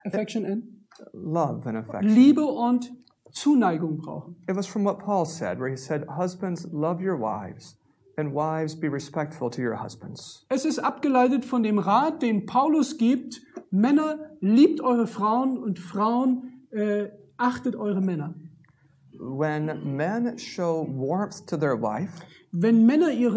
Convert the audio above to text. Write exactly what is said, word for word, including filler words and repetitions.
Affection and? Love and affection. Liebe und Zuneigung brauchen. It was from what Paul said, where he said, husbands, love your wives, and wives, be respectful to your husbands. Es ist abgeleitet von dem Rat, den Paulus gibt. Männer, liebt eure Frauen und Frauen, äh, achtet eure Männer. When men show warmth to their wife, Wenn Männer ihre